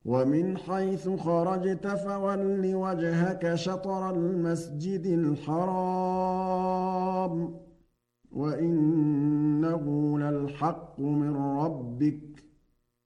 ومن حيث خرجت فول وجهك شطر المسجد الحرام وإنه للحق من ربك